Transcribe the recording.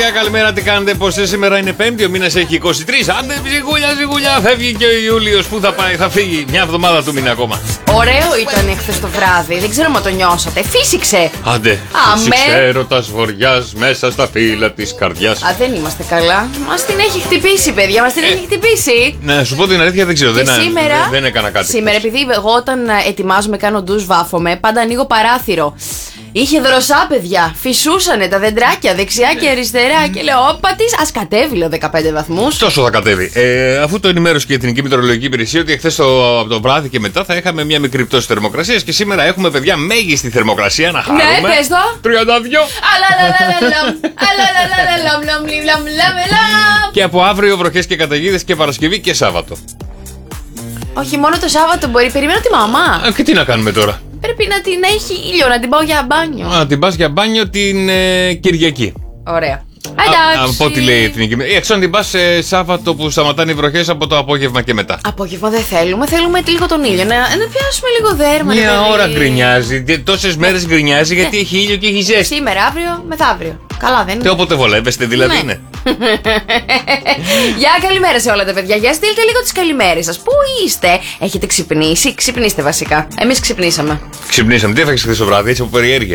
παιδιά, καλημέρα, τι κάνετε, πως σήμερα είναι Πέμπτη, ο μήνας έχει 23. Άντε, ζυγούλια, φεύγει και ο Ιούλιος. Πού θα πάει, θα φύγει, μια εβδομάδα του μήνα ακόμα. Ωραίο ήταν χθες το βράδυ, δεν ξέρω αν το νιώσατε. Φύσηξε. Άντε, φύσηξε έρωτας βοριάς μέσα στα φύλλα της καρδιάς. Α, δεν είμαστε καλά. Μας την έχει χτυπήσει, παιδιά, μας την έχει χτυπήσει. Να σου πω την αλήθεια, δεν ξέρω, δεν έκανα κάτι. Σήμερα, επειδή εγώ όταν ετοιμάζομαι, κάνω ντους, βάφομαι, πάντα ανοίγω παράθυρο. Είχε δροσά, παιδιά. Φυσούσανε τα δεντράκια δεξιά και αριστερά. Και λέω, όπα τη, α κατέβει, λέω 15 βαθμούς. Τόσο θα κατέβει. Αφού το ενημέρωσε και η Εθνική Μητρολογική Υπηρεσία ότι εχθές από το βράδυ και μετά θα είχαμε μια μικρή πτώση θερμοκρασίας και σήμερα έχουμε, παιδιά, μέγιστη θερμοκρασία να χαρούμε. Ναι, πες το. 32. Και από αύριο βροχές και καταιγίδες και Παρασκευή και Σάββατο. Όχι, μόνο το Σάββατο μπορεί. Περιμένω τη μαμά. Και τι να κάνουμε τώρα. Πρέπει να την έχει ήλιο, να την πάω για μπάνιο. Να την πας για μπάνιο την Κυριακή. Ωραία. Από ό,τι λέει η Εθνική. Έξω να την πας Σάββατο που σταματάνε οι βροχές από το απόγευμα και μετά. Απόγευμα δεν θέλουμε. Θέλουμε λίγο τον ήλιο. Να πιάσουμε λίγο δέρμα. Μια ώρα γκρινιάζει. Τόσες μέρες γκρινιάζει γιατί έχει ήλιο και έχει ζέστη. Σήμερα, αύριο, μεθαύριο. Καλά, δεν είναι. Και όποτε βολεύεστε, δηλαδή είναι. Γεια, καλημέρα σε όλα τα παιδιά. Για στείλτε λίγο τις καλημέρες σας. Πού είστε, έχετε ξυπνήσει? Ξυπνήστε βασικά. Εμείς ξυπνήσαμε. Ξυπνήσαμε. Τι έφαγες χθες το βράδυ, έτσι από περιέργεια?